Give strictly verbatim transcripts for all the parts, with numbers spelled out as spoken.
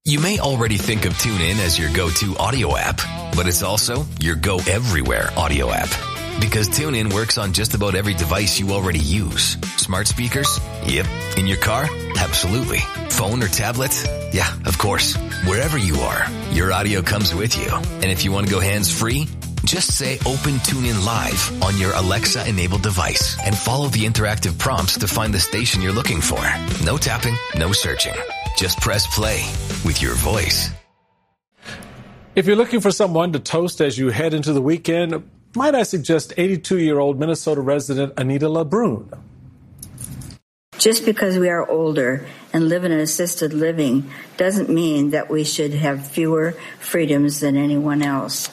You may already think of TuneIn as your go-to audio app, but it's also your go-everywhere audio app. Because TuneIn works on just about every device you already use. Smart speakers? Yep. In your car? Absolutely. Phone or tablet? Yeah, of course. Wherever you are, your audio comes with you. And if you want to go hands-free, just say Open TuneIn Live on your Alexa-enabled device and follow the interactive prompts to find the station you're looking for. No tapping, no searching. Just press play with your voice. If you're looking for someone to toast as you head into the weekend, might I suggest eighty-two-year-old Minnesota resident Anita LeBrun? Just because we are older and live in assisted living doesn't mean that we should have fewer freedoms than anyone else.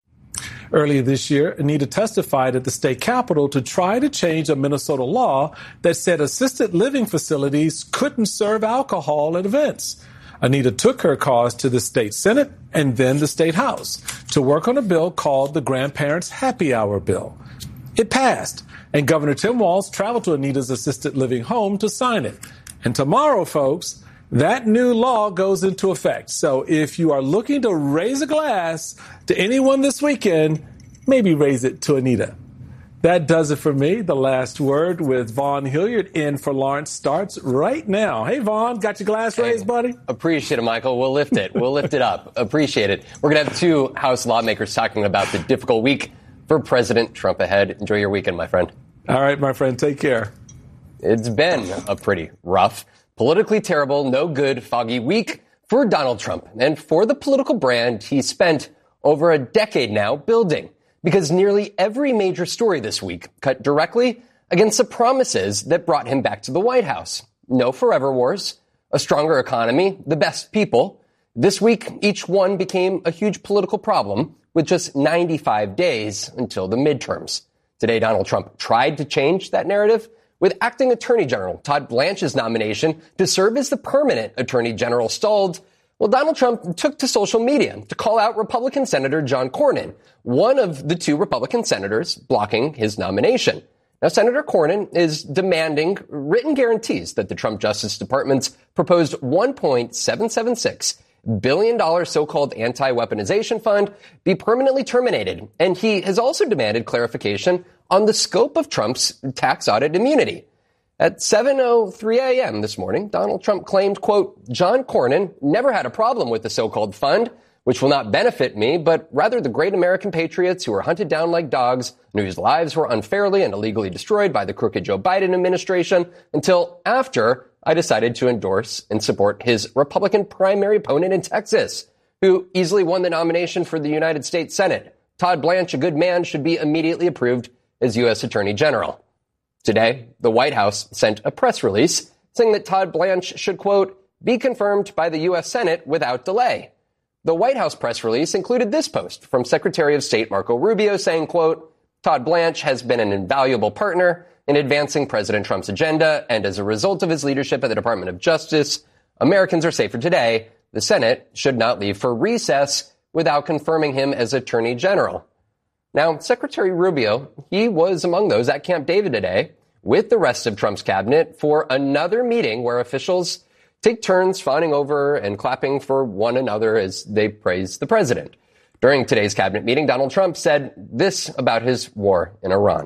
Earlier this year, Anita testified at the state capitol to try to change a Minnesota law that said assisted living facilities couldn't serve alcohol at events. Anita took her cause to the state Senate and then the state House to work on a bill called the Grandparents' Happy Hour Bill. It passed, and Governor Tim Walz traveled to Anita's assisted living home to sign it. And tomorrow, folks, that new law goes into effect. So if you are looking to raise a glass to anyone this weekend, maybe raise it to Anita. That does it for me. The Last Word with Vaughn Hilliard in for Lawrence starts right now. Hey, Vaughn, got your glass raised, hey, buddy? Appreciate it, Michael. We'll lift it. We'll lift it up. Appreciate it. We're going to have two House lawmakers talking about the difficult week for President Trump ahead. Enjoy your weekend, my friend. All right, my friend. Take care. It's been a pretty rough, politically terrible, no good, foggy week for Donald Trump and for the political brand he spent over a decade now building. Because nearly every major story this week cut directly against the promises that brought him back to the White House. No forever wars, a stronger economy, the best people. This week, each one became a huge political problem with just ninety-five days until the midterms. Today, Donald Trump tried to change that narrative with acting Attorney General Todd Blanche's nomination to serve as the permanent Attorney General stalled. Well, Donald Trump took to social media to call out Republican Senator John Cornyn, one of the two Republican senators blocking his nomination. Now, Senator Cornyn is demanding written guarantees that the Trump Justice Department's proposed one point seven seven six billion dollars so-called anti-weaponization fund be permanently terminated. And he has also demanded clarification on the scope of Trump's tax audit immunity. At seven oh three a.m. this morning, Donald Trump claimed, quote, John Cornyn never had a problem with the so-called fund, which will not benefit me, but rather the great American patriots who were hunted down like dogs and whose lives were unfairly and illegally destroyed by the crooked Joe Biden administration until after I decided to endorse and support his Republican primary opponent in Texas, who easily won the nomination for the United States Senate. Todd Blanche, a good man, should be immediately approved as U S Attorney General. Today, the White House sent a press release saying that Todd Blanche should, quote, be confirmed by the U S Senate without delay. The White House press release included this post from Secretary of State Marco Rubio saying, quote, Todd Blanche has been an invaluable partner in advancing President Trump's agenda, and as a result of his leadership at the Department of Justice, Americans are safer today. The Senate should not leave for recess without confirming him as Attorney General. Now, Secretary Rubio, he was among those at Camp David today with the rest of Trump's cabinet for another meeting where officials take turns fawning over and clapping for one another as they praise the president. During today's cabinet meeting, Donald Trump said this about his war in Iran.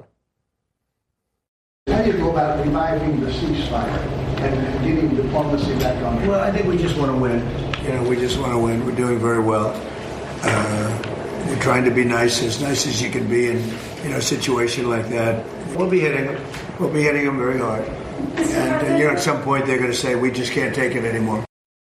How do you go about reviving the ceasefire and getting diplomacy back on? Well, I think we just want to win. You know, we just want to win. We're doing very well. Uh, we're trying to be nice, as nice as you can be in, you know, a situation like that. We'll be hitting them. We'll be hitting them very hard. And, uh, you know, at some point they're going to say, we just can't take it anymore.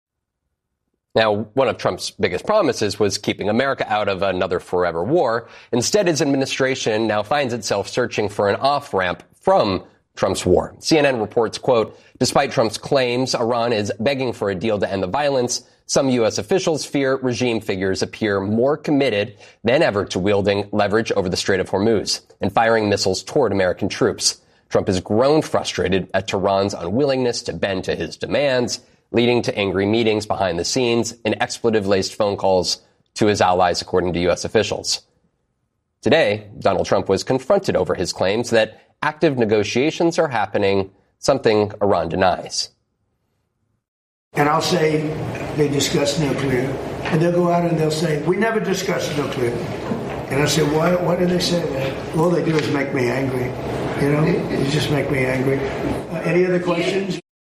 Now, one of Trump's biggest promises was keeping America out of another forever war. Instead, his administration now finds itself searching for an off-ramp from Trump's war. C N N reports, quote, despite Trump's claims Iran is begging for a deal to end the violence, some U S officials fear regime figures appear more committed than ever to wielding leverage over the Strait of Hormuz and firing missiles toward American troops. Trump has grown frustrated at Tehran's unwillingness to bend to his demands, leading to angry meetings behind the scenes and expletive-laced phone calls to his allies, according to U S officials. Today, Donald Trump was confronted over his claims that active negotiations are happening, something Iran denies. And I'll say they discussed nuclear. And they'll go out and they'll say, we never discussed nuclear. And I say, why, why do they say that? All they do is make me angry. You know, you just make me angry. Uh, any other questions?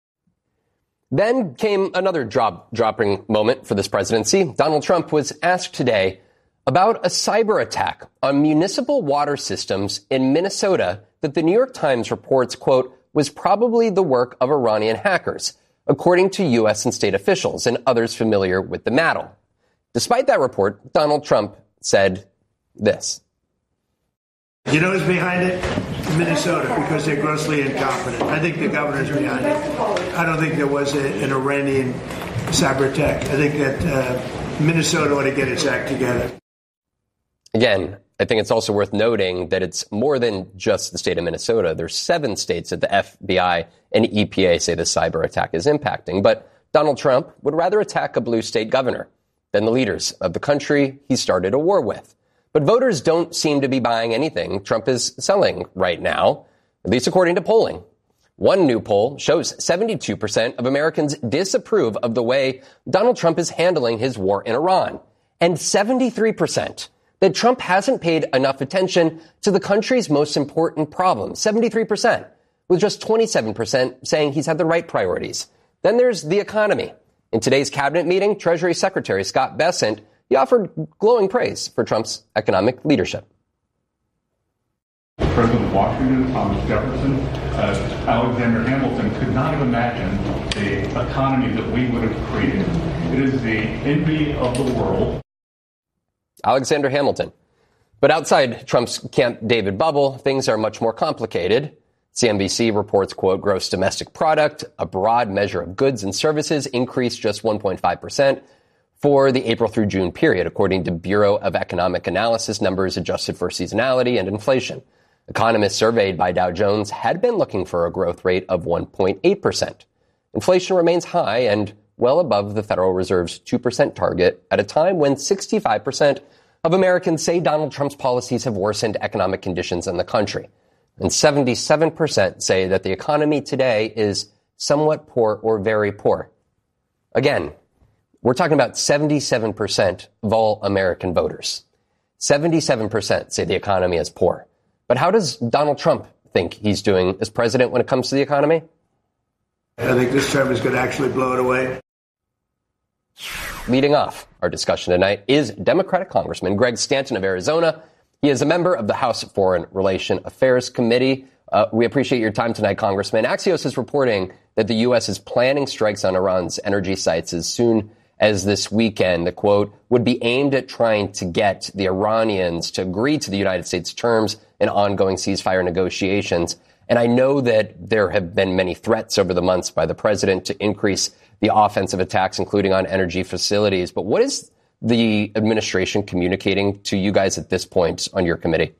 Then came another drop, dropping moment for this presidency. Donald Trump was asked today about a cyber attack on municipal water systems in Minnesota that the New York Times reports, quote, was probably the work of Iranian hackers, according to U S and state officials and others familiar with the matter. Despite that report, Donald Trump said this. You know who's behind it? Minnesota, because they're grossly incompetent. I think the governor's behind it. I don't think there was a, an Iranian cyber attack. I think that uh, Minnesota ought to get its act together. Again, I think it's also worth noting that it's more than just the state of Minnesota. There's seven states that the F B I and E P A say the cyber attack is impacting. But Donald Trump would rather attack a blue state governor than the leaders of the country he started a war with. But voters don't seem to be buying anything Trump is selling right now, at least according to polling. One new poll shows seventy-two percent of Americans disapprove of the way Donald Trump is handling his war in Iran, and seventy-three percent that Trump hasn't paid enough attention to the country's most important problems. seventy-three percent, with just twenty-seven percent saying he's had the right priorities. Then there's the economy. In today's cabinet meeting, Treasury Secretary Scott Bessent, he offered glowing praise for Trump's economic leadership. President of Washington, Thomas Jefferson, uh, Alexander Hamilton could not have imagined the economy that we would have created. It is the envy of the world. Alexander Hamilton. But outside Trump's Camp David bubble, things are much more complicated. C N B C reports, quote, gross domestic product, a broad measure of goods and services, increased just one point five percent for the April through June period, according to Bureau of Economic Analysis numbers adjusted for seasonality and inflation. Economists surveyed by Dow Jones had been looking for a growth rate of one point eight percent. Inflation remains high and well above the Federal Reserve's two percent target at a time when sixty-five percent of Americans say Donald Trump's policies have worsened economic conditions in the country. And seventy-seven percent say that the economy today is somewhat poor or very poor. Again, we're talking about seventy-seven percent of all American voters. seventy-seven percent say the economy is poor. But how does Donald Trump think he's doing as president when it comes to the economy? I think this term is going to actually blow it away. Leading off our discussion tonight is Democratic Congressman Greg Stanton of Arizona. He is a member of the House Foreign Relations Affairs Committee. Uh, we appreciate your time tonight, Congressman. Axios is reporting that the U S is planning strikes on Iran's energy sites as soon as this weekend. The quote would be aimed at trying to get the Iranians to agree to the United States terms in ongoing ceasefire negotiations. And I know that there have been many threats over the months by the president to increase the offensive attacks, including on energy facilities. But what is the administration communicating to you guys at this point on your committee?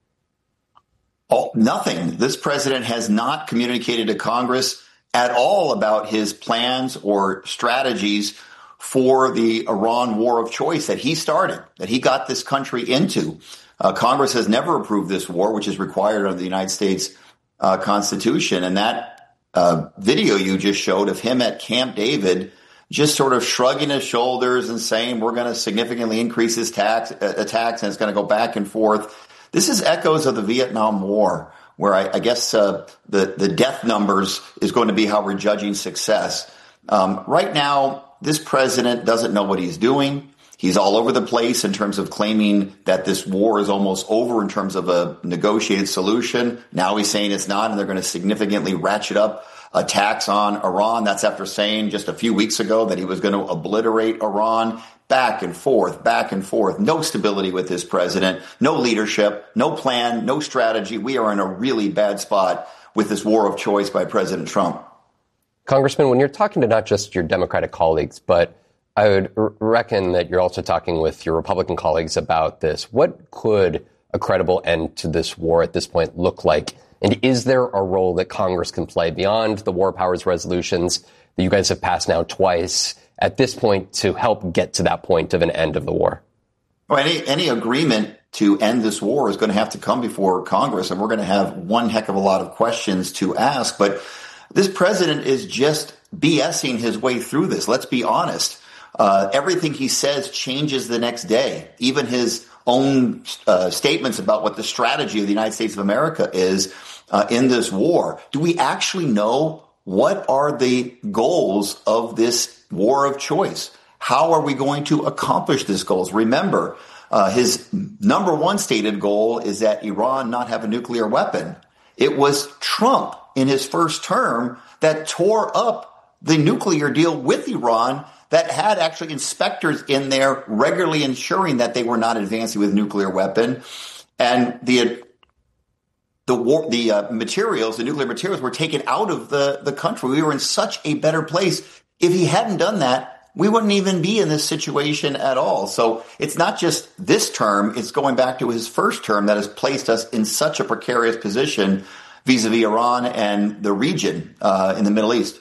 Oh, nothing. This president has not communicated to Congress at all about his plans or strategies for the Iran war of choice that he started, that he got this country into. Uh, Congress has never approved this war, which is required under the United States uh, Constitution. And that uh, video you just showed of him at Camp David just sort of shrugging his shoulders and saying we're going to significantly increase his tax uh, attacks and it's going to go back and forth. This is echoes of the Vietnam War, where I, I guess uh, the, the death numbers is going to be how we're judging success. Um, right now, this president doesn't know what he's doing. He's all over the place in terms of claiming that this war is almost over in terms of a negotiated solution. Now he's saying it's not, and they're going to significantly ratchet up attacks on Iran. That's after saying just a few weeks ago that he was going to obliterate Iran. Back and forth, back and forth. No stability with this president, no leadership, no plan, no strategy. We are in a really bad spot with this war of choice by President Trump. Congressman, when you're talking to not just your Democratic colleagues, but I would r- reckon that you're also talking with your Republican colleagues about this. What could a credible end to this war at this point look like? And is there a role that Congress can play beyond the war powers resolutions that you guys have passed now twice at this point to help get to that point of an end of the war? Well, any, any agreement to end this war is going to have to come before Congress, and we're going to have one heck of a lot of questions to ask. But this president is just BSing his way through this. Let's be honest. Uh, everything he says changes the next day. Even his own uh, statements about what the strategy of the United States of America is uh, in this war. Do we actually know what are the goals of this war of choice? How are we going to accomplish these goals? Remember, uh, his number one stated goal is that Iran not have a nuclear weapon. It was Trump in his first term that tore up the nuclear deal with Iran that had actually inspectors in there regularly ensuring that they were not advancing with a nuclear weapon. And the the war, the uh, materials, the nuclear materials were taken out of the, the country. We were in such a better place. If he hadn't done that, we wouldn't even be in this situation at all. So it's not just this term, it's going back to his first term that has placed us in such a precarious position vis-a-vis Iran and the region uh, in the Middle East.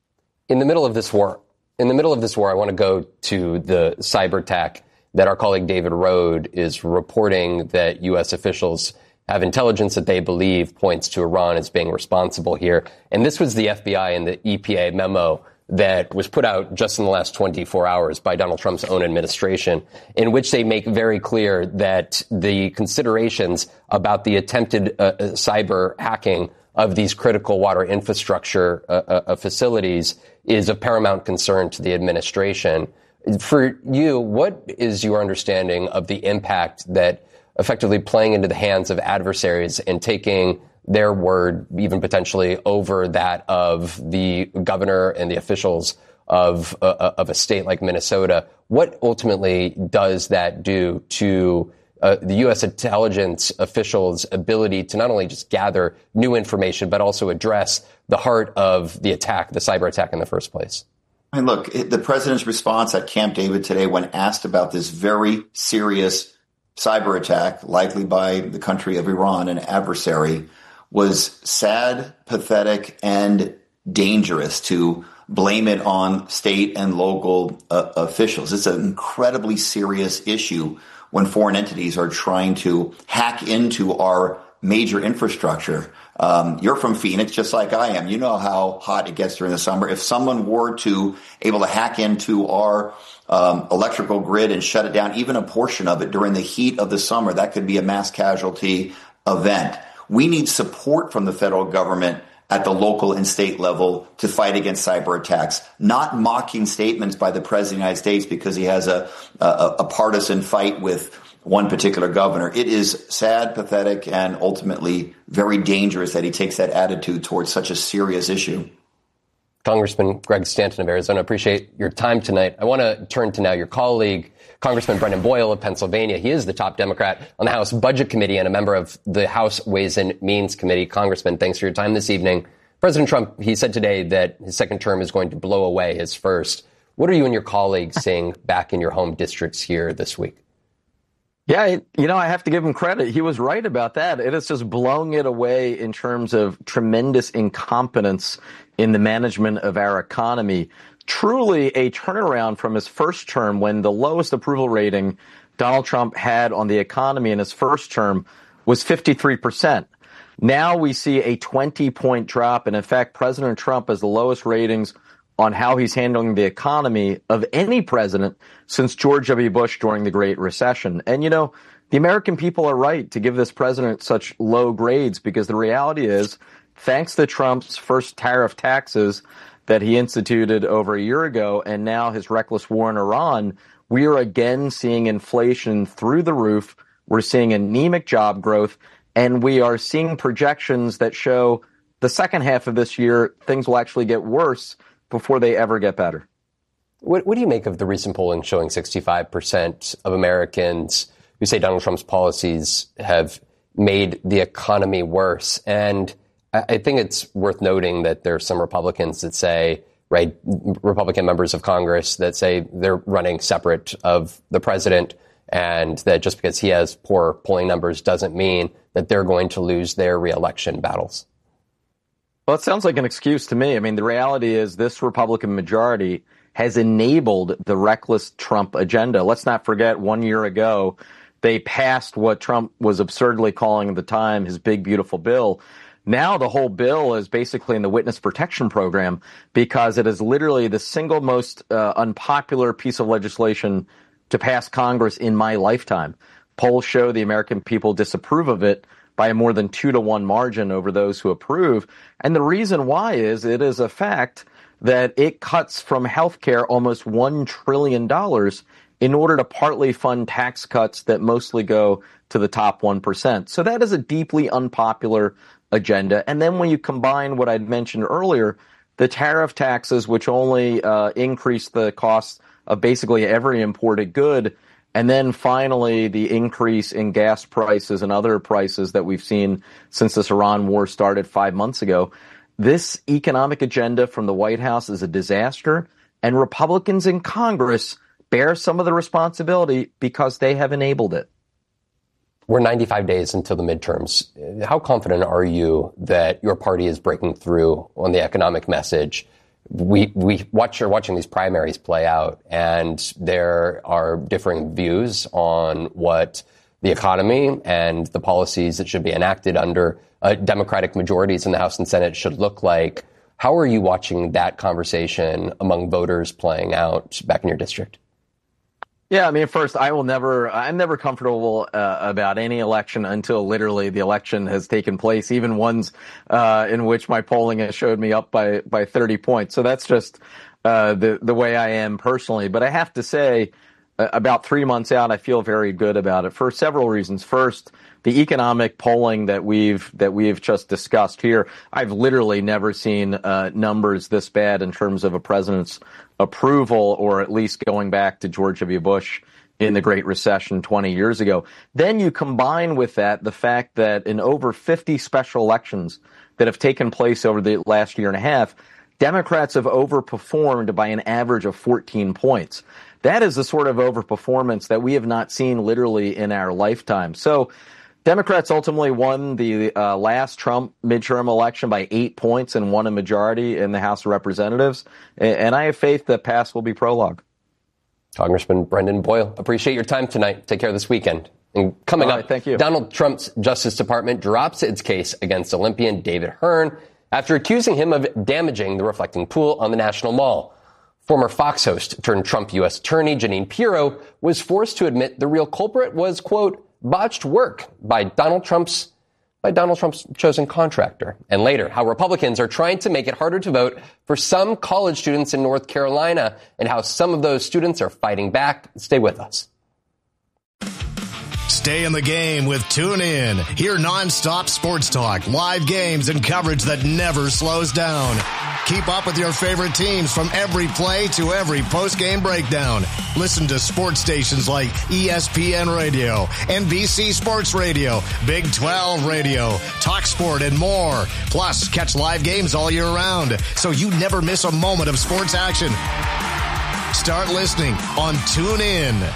In the middle of this war, in the middle of this war, I want to go to the cyber attack that our colleague David Rode is reporting that U S officials have intelligence that they believe points to Iran as being responsible here. And this was the F B I and the E P A memo that was put out just in the last twenty-four hours by Donald Trump's own administration, in which they make very clear that the considerations about the attempted uh, cyber hacking of these critical water infrastructure uh, uh, facilities is of paramount concern to the administration. For you, what is your understanding of the impact that effectively playing into the hands of adversaries and taking their word, even potentially over that of the governor and the officials of uh, of a state like Minnesota, what ultimately does that do to uh, the U S intelligence officials' ability to not only just gather new information, but also address the heart of the attack, the cyber attack in the first place? I mean, look, the president's response at Camp David today when asked about this very serious cyber attack, likely by the country of Iran, an adversary, was sad, pathetic, and dangerous to blame it on state and local uh, officials. It's an incredibly serious issue when foreign entities are trying to hack into our major infrastructure. Um, you're from Phoenix, just like I am. You know how hot it gets during the summer. If someone were to able to hack into our um, electrical grid and shut it down, even a portion of it during the heat of the summer, that could be a mass casualty event. We need support from the federal government at the local and state level to fight against cyber attacks, not mocking statements by the president of the United States because he has a, a, a partisan fight with one particular governor. It is sad, pathetic, and ultimately very dangerous that he takes that attitude towards such a serious issue. Congressman Greg Stanton of Arizona, appreciate your time tonight. I want to turn to now your colleague, Congressman Brendan Boyle of Pennsylvania. He is the top Democrat on the House Budget Committee and a member of the House Ways and Means Committee. Congressman, thanks for your time this evening. President Trump, he said today that his second term is going to blow away his first. What are you and your colleagues seeing back in your home districts here this week? Yeah, you know, I have to give him credit. He was right about that. It is just blowing it away in terms of tremendous incompetence in the management of our economy. Truly a turnaround from his first term, when the lowest approval rating Donald Trump had on the economy in his first term was fifty-three percent. Now we see a twenty-point drop. And in fact, President Trump has the lowest ratings on how he's handling the economy of any president since George W. Bush during the Great Recession. And, you know, the American people are right to give this president such low grades, because the reality is, thanks to Trump's first tariff taxes that he instituted over a year ago, and now his reckless war in Iran, we are again seeing inflation through the roof. We're seeing anemic job growth, and we are seeing projections that show the second half of this year, things will actually get worse before they ever get better. What, what do you make of the recent polling showing sixty-five percent of Americans who say Donald Trump's policies have made the economy worse? And I think it's worth noting that there are some Republicans that say, right, Republican members of Congress that say they're running separate of the president, and that just because he has poor polling numbers doesn't mean that they're going to lose their reelection battles. Well, it sounds like an excuse to me. I mean, the reality is this Republican majority has enabled the reckless Trump agenda. Let's not forget, one year ago, they passed what Trump was absurdly calling at the time his big, beautiful bill. Now the whole bill is basically in the witness protection program because it is literally the single most uh, unpopular piece of legislation to pass Congress in my lifetime. Polls show the American people disapprove of it by a more than two to one margin over those who approve. And the reason why is it is a fact that it cuts from health care almost one trillion dollars in order to partly fund tax cuts that mostly go to the top one percent. So that is a deeply unpopular agenda. And then when you combine what I'd mentioned earlier, the tariff taxes, which only uh, increase the cost of basically every imported good, and then finally the increase in gas prices and other prices that we've seen since this Iran war started five months ago, this economic agenda from the White House is a disaster, and Republicans in Congress bear some of the responsibility because they have enabled it. We're ninety-five days until the midterms. How confident are you that your party is breaking through on the economic message? We we watch are watching these primaries play out, and there are differing views on what the economy and the policies that should be enacted under uh, Democratic majorities in the House and Senate should look like. How are you watching that conversation among voters playing out back in your district? Yeah, I mean, first, I will never, I'm never comfortable uh, about any election until literally the election has taken place, even ones uh, in which my polling has showed me up by, by thirty points. So that's just uh, the, the way I am personally. But I have to say, uh, about three months out, I feel very good about it for several reasons. First, the economic polling that we've that we've just discussed here, I've literally never seen uh, numbers this bad in terms of a president's approval, or at least going back to George W. Bush in the Great Recession twenty years ago. Then you combine with that the fact that in over fifty special elections that have taken place over the last year and a half, Democrats have overperformed by an average of fourteen points. That is the sort of overperformance that we have not seen literally in our lifetime. So Democrats ultimately won the uh, last Trump midterm election by eight points and won a majority in the House of Representatives. And I have faith that pass will be prologue. Congressman Brendan Boyle, appreciate your time tonight. Take care this weekend. And coming All right, up, thank you. Donald Trump's Justice Department drops its case against Olympian David Hearn after accusing him of damaging the reflecting pool on the National Mall. Former Fox host turned Trump U S Attorney Jeanine Pirro was forced to admit the real culprit was, quote, botched work by Donald Trump's by Donald Trump's chosen contractor. And later, how Republicans are trying to make it harder to vote for some college students in North Carolina and how some of those students are fighting back. Stay with us. Stay in the game with TuneIn. Hear nonstop sports talk, live games, and coverage that never slows down. Keep up with your favorite teams from every play to every post-game breakdown. Listen to sports stations like E S P N Radio, N B C Sports Radio, Big twelve Radio, TalkSport, and more. Plus, catch live games all year round, so you never miss a moment of sports action. Start listening on TuneIn.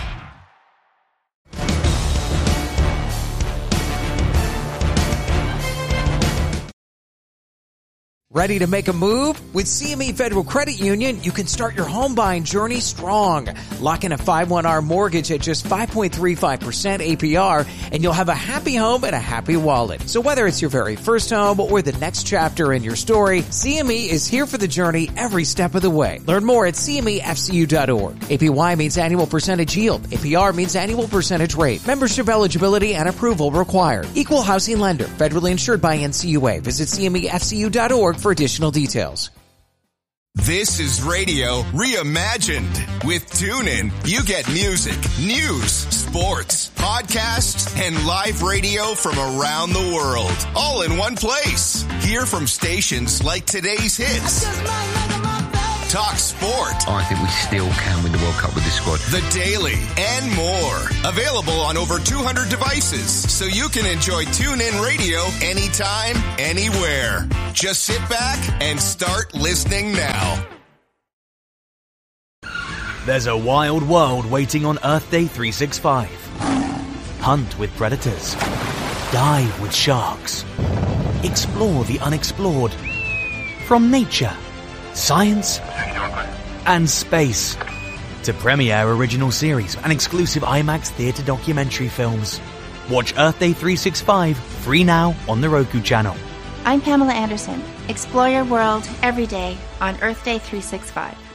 Ready to make a move? With C M E Federal Credit Union, you can start your home buying journey strong. Lock in a five one R mortgage at just five point three five percent A P R, and you'll have a happy home and a happy wallet. So whether it's your very first home or the next chapter in your story, C M E is here for the journey every step of the way. Learn more at C M E F C U dot org. A P Y means annual percentage yield. A P R means annual percentage rate. Membership eligibility and approval required. Equal housing lender. Federally insured by N C U A. Visit C M E F C U dot org for additional details. This is radio reimagined. With TuneIn, you get music, news, sports, podcasts, and live radio from around the world, all in one place. Hear from stations like today's hits, Talk Sport. I think we still can win the World Cup with this squad. The Daily, and more. Available on over two hundred devices, so you can enjoy TuneIn Radio anytime, anywhere. Just sit back and start listening now. There's a wild world waiting on Earth Day three sixty-five. Hunt with predators. Dive with sharks. Explore the unexplored. From nature, science, and space to premiere original series and exclusive IMAX theatre documentary films. Watch Earth Day three sixty-five free now on the Roku channel. I'm Pamela Anderson. Explore your world every day on Earth Day three sixty-five.